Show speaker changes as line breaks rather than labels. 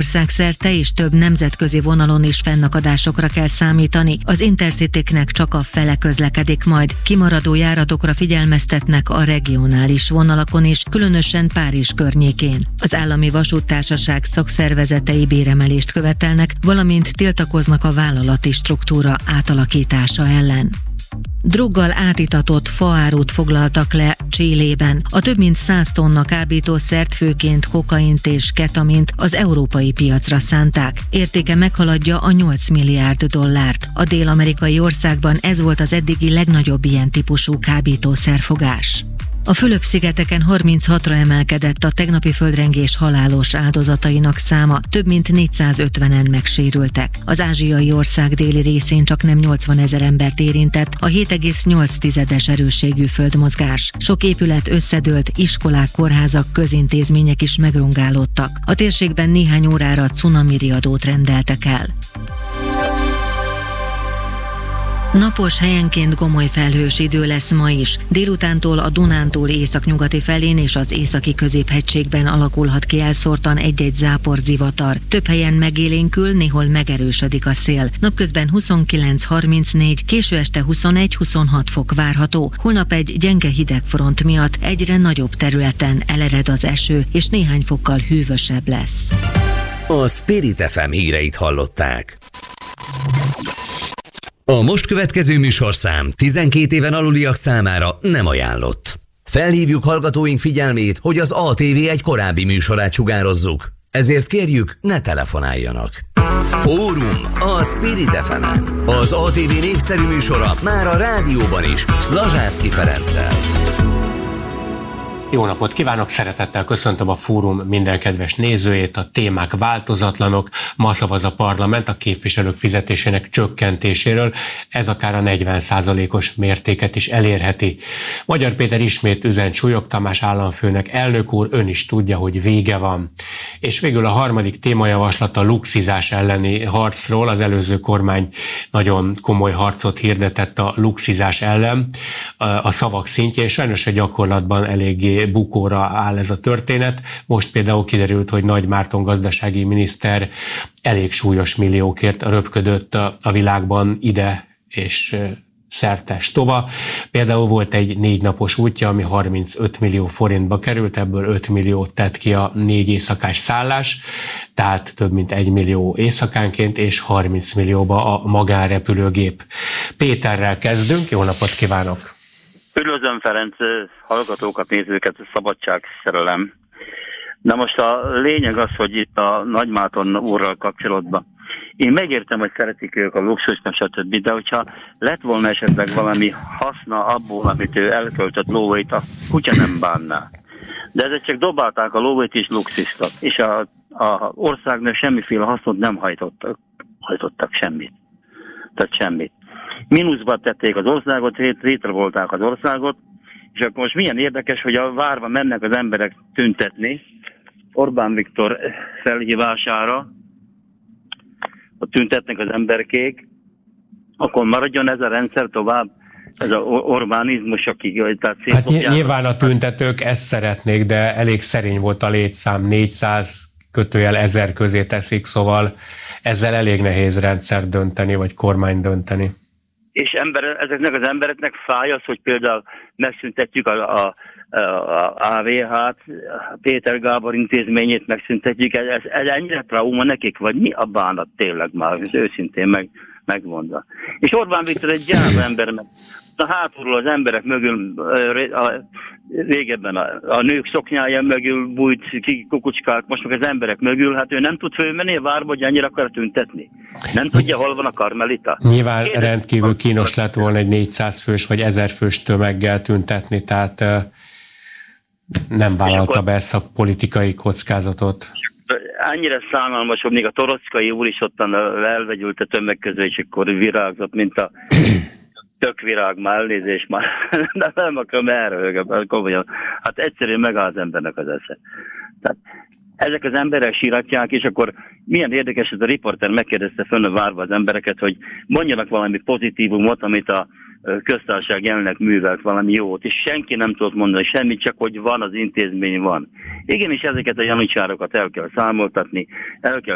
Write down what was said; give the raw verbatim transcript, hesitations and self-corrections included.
országszerte és több nemzetközi vonalon is fennakadásokra kell számítani. Az Intercityknek csak a fele közlekedik majd. Kimaradó járatokra figyelmeztetnek a regionális vonalakon is, különösen Párizs környékén. Az állami vasúttársaság szakszervezetei béremelést követelnek, valamint tiltakoznak a vállalati struktúra átalakítása ellen. Droggal átitatott faárut foglaltak le Chilében. A több mint száz tonna kábítószert, főként kokaint és ketamint az európai piacra szánták. Értéke meghaladja a nyolc milliárd dollárt. A dél-amerikai országban ez volt az eddigi legnagyobb ilyen típusú kábítószerfogás. A Fülöp-szigeteken harminchatra emelkedett a tegnapi földrengés halálos áldozatainak száma, több mint négyszázötvenen megsérültek. Az ázsiai ország déli részén csaknem nyolcvanezer embert érintett a hét egész nyolc tizedes erősségű földmozgás. Sok épület összedőlt, iskolák, kórházak, közintézmények is megrongálódtak. A térségben néhány órára cunami riadót rendeltek el. Napos, helyenként gomoly felhős idő lesz ma is. Délutántól a Dunántúl északnyugati felén és az északi középhegységben alakulhat ki elszórtan egy-egy zápor zivatar. Több helyen megélénkül, néhol megerősödik a szél. Napközben huszonkilenc harmincnégy, késő este huszonegy-huszonhat fok várható. Holnap egy gyenge hidegfront miatt egyre nagyobb területen elered az eső, és néhány fokkal hűvösebb lesz.
A Spirit ef em híreit hallották. A most következő műsorszám tizenkét éven aluliak számára nem ajánlott. Felhívjuk hallgatóink figyelmét, hogy az á té vé egy korábbi műsorát sugározzuk. Ezért kérjük, ne telefonáljanak. Fórum a Spirit ef emen. Az á té vé népszerű műsora már a rádióban is, Szlazsánszky Ferenccel.
Jó napot kívánok, szeretettel köszöntöm a Fórum minden kedves nézőjét, a témák változatlanok, ma szavaz a parlament a képviselők fizetésének csökkentéséről, ez akár a negyven százalékos mértéket is elérheti. Magyar Péter ismét üzent Súlyog Tamás államfőnek: elnök úr, ön is tudja, hogy vége van. És végül a harmadik témajavaslat a luxizás elleni harcról. Az előző kormány nagyon komoly harcot hirdetett a luxizás ellen a szavak szintjén, és sajnos a gyakorlatban eléggé bukóra áll ez a történet. Most például kiderült, hogy Nagy Márton gazdasági miniszter elég súlyos milliókért röpködött a világban ide és szertes tova. Például volt egy négy napos útja, ami harmincöt millió forintba került, ebből öt milliót tett ki a négy éjszakás szállás, tehát több mint egy millió éjszakánként, és harminc millióba a magánrepülőgép. Péterrel kezdünk, jó napot kívánok!
Üdvözlöm, Ferenc, hallgatókat, nézőket, szabadságszerelem. Na most a lényeg az, hogy itt a Nagy Márton úrral kapcsolatban. Én megértem, hogy szeretik ők a luxusnak, stb., de hogyha lett volna esetleg valami haszna abból, amit ő elköltött lóvait, a kutya nem bánná. De ezek csak dobálták a lóvait és luxustak, és a, a országnak semmiféle hasznot nem hajtottak, hajtottak semmit. Tehát semmit. Mínuszba tették az országot, rétrevolták az országot, és akkor most milyen érdekes, hogy a várva mennek az emberek tüntetni Orbán Viktor felhívására, ott tüntetnek az emberkék, akkor maradjon ez a rendszer tovább, ez az Orbánizmus, aki... Tehát
hát nyilván a tüntetők ezt szeretnék, de elég szerény volt a létszám, négyszáz kötőjel ezer közé teszik, szóval ezzel elég nehéz rendszer dönteni, vagy kormány dönteni.
És ember, ezeknek az embereknek fáj az, hogy például megszüntetjük a, a, a á vé hát, a Péter Gábor intézményét megszüntetjük, ez, ez ennyire trauma nekik, vagy mi a bánat tényleg már, ez őszintén meg, megmondva. És Orbán Viktor egy gyáva ember, mert a hátulról az emberek mögül, a, régebben a, a nők szoknyája mögül bújt kukucskák, most meg az emberek mögül, hát ő nem tud fölmenni a várba, hogy annyira akar tüntetni. Nem tudja, hol van a Karmelita.
Nyilván Kérdez, rendkívül kínos lett volna egy négyszáz fős vagy ezer fős tömeggel tüntetni, tehát uh, nem vállalta akkor, be ezt a politikai kockázatot.
Annyira szánalmas, hogy még a Torockai úr is ottan elvegyült a tömeg közül, és akkor virágzott, mint a tök virág, már elnézés már, de nem akarom elröhögni, komolyan. Hát egyszerűen megáll az embernek az esze. Tehát ezek az emberek síratják, és akkor milyen érdekes, ez a riporter megkérdezte fönn a várba az embereket, hogy mondjanak valami pozitívumot, amit a köztársaság jelenleg művelt, valami jót, és senki nem tudott mondani semmit, csak hogy van, az intézmény van. Igenis ezeket a janitsárokat el kell számoltatni, el kell